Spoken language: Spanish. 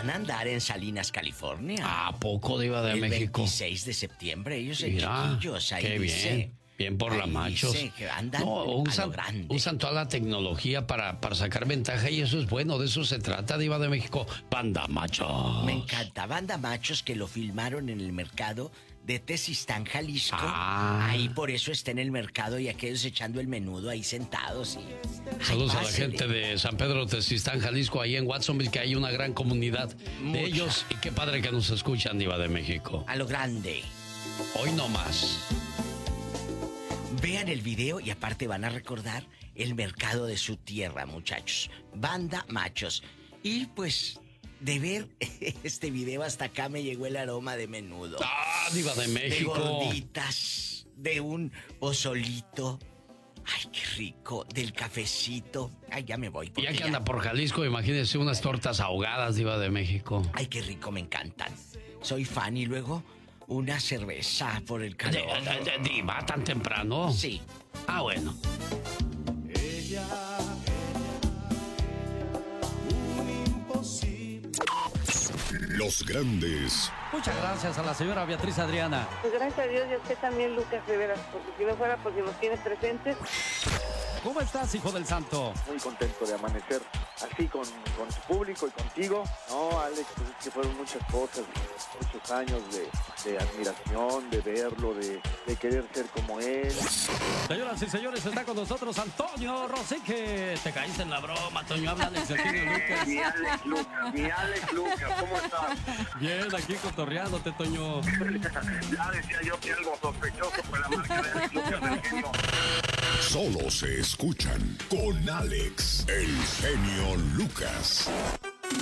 van a andar en Salinas, California. ¿A poco, Diva de México? El 26 de septiembre, ellos en Mira, chiquillos, ahí qué dice. bien. Bien por la machos. Dice que andan usan toda la tecnología para sacar ventaja y eso es bueno, de eso se trata, Diva de México. Banda Machos. Me encanta, Banda Machos, que lo filmaron en el mercado de Tezistán, Jalisco. Ahí por eso está en el mercado y aquellos echando el menudo ahí sentados. Saludos a la gente de San Pedro Tezistán, Jalisco, ahí en Watsonville, que hay una gran comunidad de ellos y qué padre que nos escuchan, Diva de México. A lo grande. Hoy no más. Vean el video y aparte van a recordar el mercado de su tierra, muchachos. Banda Machos. Y pues, de ver este video hasta acá me llegó el aroma de menudo. ¡Ah, Diva de México! De gorditas, de un pozolito. ¡Ay, qué rico! Del cafecito. ¡Ay, ya me voy! Ya que anda por Jalisco, imagínense unas tortas ahogadas, Diva de México. ¡Ay, qué rico! Me encantan. Soy fan y luego una cerveza por el calor. ¿Diva tan temprano? Sí. Ah, bueno. Los grandes. Muchas gracias a la señora Beatriz Adriana. Pues gracias a Dios y a usted también, Lucas Rivera, porque si no fuera porque nos tiene presentes. ¿Cómo estás, hijo del santo? Muy contento de amanecer así con su público y contigo. No, Alex, pues es que fueron muchas cosas, muchos años de admiración, de verlo, de querer ser como él. Señoras y señores, está con nosotros Antonio Rosique. Te caíste en la broma, Toño. Habla Alex del Genio Lucas. Mi Alex Lucas, ¿cómo estás? Bien, aquí cotorreándote, Toño. Ya decía yo que algo sospechoso con la marca de Alex Lucas del Genio. Solo se escuchan con Alex, el Genio Lucas.